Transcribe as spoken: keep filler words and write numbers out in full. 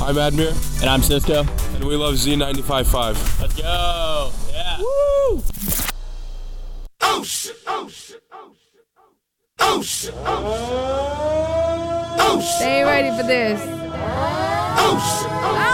I'm Admir. And I'm Cisco. And we love Z ninety-five point five. Let's go. Yeah. Woo! Oh shit, oh shit, oh shit, oh shit, oh shit, oh shit. Stay ready for this. Oh shit, oh shit.